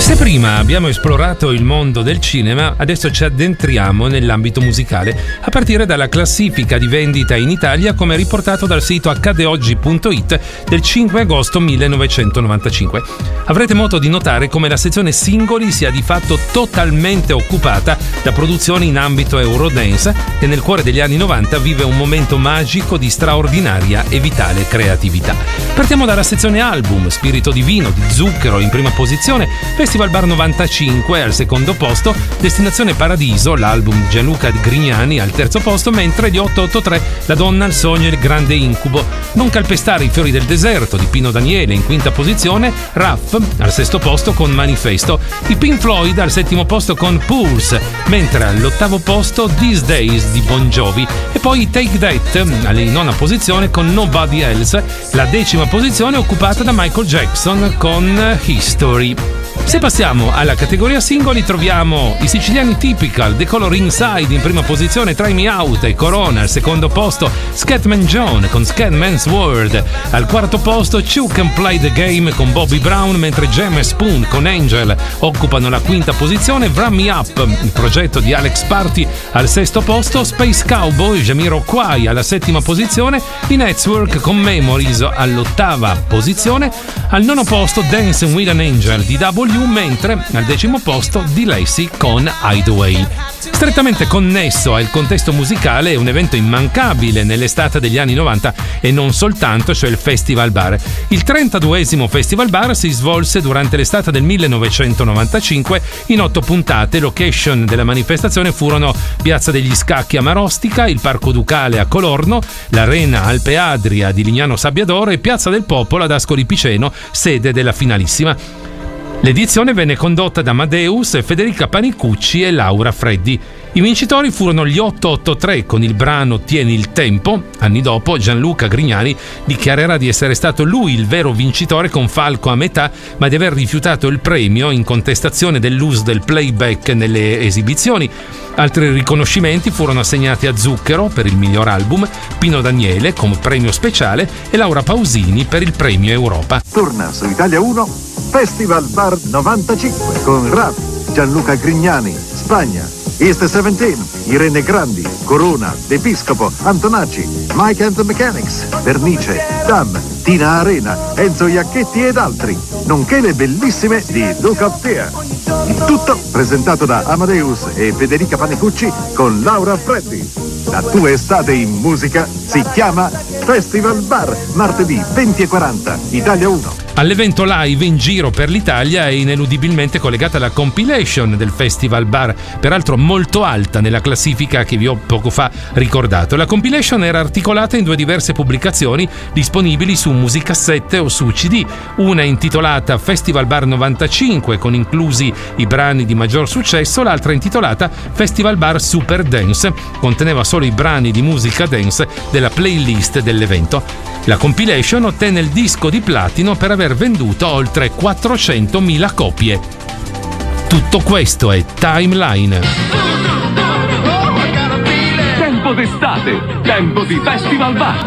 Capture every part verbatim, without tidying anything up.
Se prima abbiamo esplorato il mondo del cinema, adesso ci addentriamo nell'ambito musicale, a partire dalla classifica di vendita in Italia come riportato dal sito accadeoggi punto it del cinque agosto millenovecentonovantacinque. Avrete modo di notare come la sezione singoli sia di fatto totalmente occupata da produzioni in ambito Eurodance, che nel cuore degli anni novanta vive un momento magico di straordinaria e vitale creatività. Partiamo dalla sezione album, Spirito Divino di Zucchero in prima posizione, Festival Bar novantacinque al secondo posto, Destinazione Paradiso, l'album di Gianluca Grignani al terzo posto, mentre gli otto otto tre, La donna, il sogno e il grande incubo. Non calpestare i fiori del deserto di Pino Daniele in quinta posizione, Raff al sesto posto con Manifesto, i Pink Floyd al settimo posto con Pulse, mentre all'ottavo posto These Days di Bon Jovi, e poi Take That alla nona posizione con Nobody Else, la decima posizione occupata da Michael Jackson con History. Se passiamo alla categoria singoli troviamo i siciliani Typical, The Color Inside in prima posizione, Try Me Out e Corona al secondo posto, Scatman John con Scatman's World al quarto posto, Two Can Play the Game con Bobby Brown, mentre Jam e Spoon con Angel occupano la quinta posizione, Run Me Up, il progetto di Alex Party al sesto posto, Space Cowboy, Jamiroquai alla settima posizione, i Network con Memories all'ottava posizione, al nono posto Dancing with an Angel di W, mentre al decimo posto di Lacey con Hideaway. Strettamente connesso al contesto musicale è un evento immancabile nell'estate degli anni novanta e non soltanto, cioè il Festival Bar. Il trentaduesimo Festival Bar si svolse durante l'estate del millenovecentonovantacinque in otto puntate. Location della manifestazione furono Piazza degli Scacchi a Marostica, il Parco Ducale a Colorno, l'Arena Alpe Adria di Lignano Sabbiadoro e Piazza del Popolo ad Ascoli Piceno, sede della finalissima. L'edizione venne condotta da Amadeus, Federica Panicucci e Laura Freddi. I vincitori furono gli otto otto tre con il brano Tieni il tempo. Anni dopo Gianluca Grignani dichiarerà di essere stato lui il vero vincitore con Falco a metà, ma di aver rifiutato il premio in contestazione dell'uso del playback nelle esibizioni. Altri riconoscimenti furono assegnati a Zucchero per il miglior album, Pino Daniele come premio speciale e Laura Pausini per il premio Europa. Torna su Italia uno Festival Bar novantacinque con Raff, Gianluca Grignani, Spagna, East diciassette, Irene Grandi, Corona, D'Episcopo, Antonacci, Mike and the Mechanics, Vernice, Dam, Tina Arena, Enzo Iacchetti ed altri, nonché le bellissime di Look Up There. Il tutto presentato da Amadeus e Federica Panicucci con Laura Freddi. La tua estate in musica si chiama Festival Bar, martedì venti e quaranta, Italia uno. All'evento live in giro per l'Italia è ineludibilmente collegata la compilation del Festival Bar, peraltro molto alta nella classifica che vi ho poco fa ricordato. La compilation era articolata in due diverse pubblicazioni disponibili su musicassette o su C D, una intitolata Festival Bar novantacinque con inclusi i brani di maggior successo, l'altra intitolata Festival Bar Super Dance, conteneva solo i brani di musica dance della playlist dell'evento. La compilation ottenne il disco di platino per aver venduto oltre quattrocentomila copie. Tutto questo è Timeline. Tempo d'estate, tempo di Festival Bar.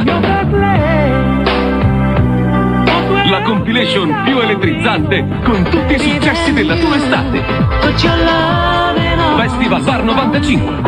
La compilation più elettrizzante con tutti i successi della tua estate. Festival Bar novantacinque.